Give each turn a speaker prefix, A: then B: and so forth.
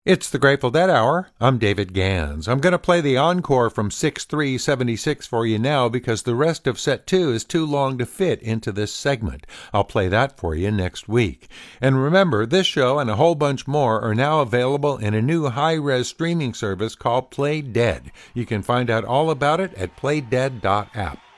A: It's the Grateful Dead Hour. I'm David Gans. I'm going to play the encore from 6-3-76 for you now because the rest of set 2 is too long to fit into this segment. I'll play that for you next week. And remember, this show and a whole bunch more are now available in a new high-res streaming service called Play Dead. You can find out all about it at playdead.app.